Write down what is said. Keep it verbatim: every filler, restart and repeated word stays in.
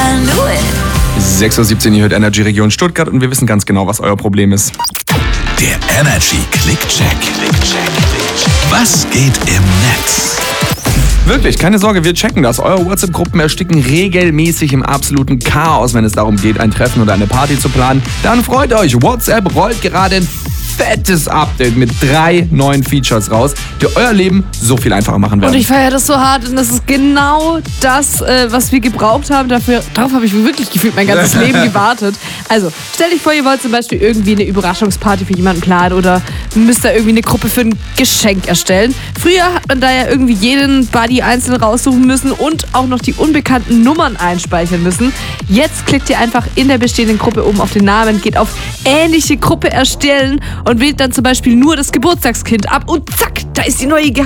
I knew it. sechs Uhr siebzehn, ihr hört Energy Region Stuttgart und wir wissen ganz genau, was euer Problem ist. Der Energy Click-Check. Was geht im Netz? Wirklich, keine Sorge, wir checken das. Eure WhatsApp-Gruppen ersticken regelmäßig im absoluten Chaos, wenn es darum geht, ein Treffen oder eine Party zu planen. Dann freut euch, WhatsApp rollt gerade ein fettes Update mit drei neuen Features raus, die euer Leben so viel einfacher machen werden. Und ich feiere das so hart und das ist genau das, äh, was wir gebraucht haben. Dafür, darauf habe ich wirklich gefühlt mein ganzes Leben gewartet. Also, stell dich vor, ihr wollt zum Beispiel irgendwie eine Überraschungsparty für jemanden planen oder müsst da irgendwie eine Gruppe für ein Geschenk erstellen. Früher hat man da ja irgendwie jeden Buddy einzeln raussuchen müssen und auch noch die unbekannten Nummern einspeichern müssen. Jetzt klickt ihr einfach in der bestehenden Gruppe oben auf den Namen, geht auf ähnliche Gruppe erstellen und wählt dann zum Beispiel nur das Geburtstagskind ab und zack, da ist die neue